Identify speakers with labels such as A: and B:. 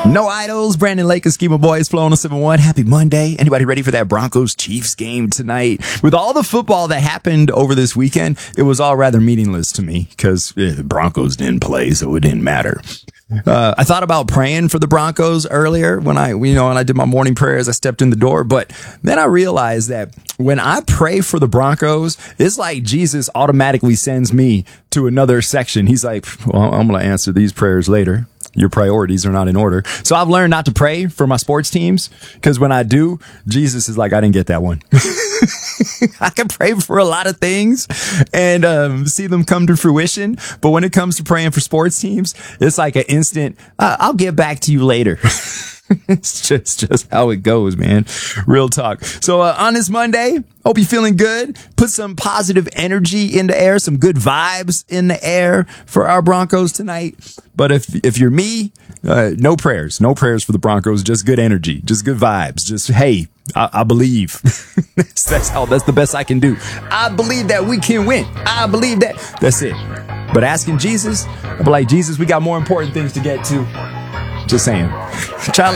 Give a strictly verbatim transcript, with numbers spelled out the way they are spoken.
A: No Idols, Brandon Lake and Schema Boys flowing on seven one. Happy Monday. Anybody ready for that Broncos Chiefs game tonight? With all the football that happened over this weekend, it was all rather meaningless to me because eh, the Broncos didn't play, so it didn't matter. Uh, I thought about praying for the Broncos earlier when I, you know, when I did my morning prayer as I stepped in the door. But then I realized that when I pray for the Broncos, it's like Jesus automatically sends me to another section. He's like, well, I'm going to answer these prayers later. Your priorities are not in order. So I've learned not to pray for my sports teams because when I do, Jesus is like, I didn't get that one. I can pray for a lot of things and um, see them come to fruition. But when it comes to praying for sports teams, it's like an instant, uh, I'll get back to you later. It's just, just how it goes, man. Real talk. So uh, on this Monday, hope you're feeling good. Put some positive energy in the air, some good vibes in the air for our Broncos tonight. But if if you're me, uh, no prayers, no prayers for the Broncos. Just good energy, just good vibes. Just hey, I, I believe. that's, that's how. That's the best I can do. I believe that we can win. I believe that. That's it. But asking Jesus, I'll be like, Jesus, we got more important things to get to. Just saying. Try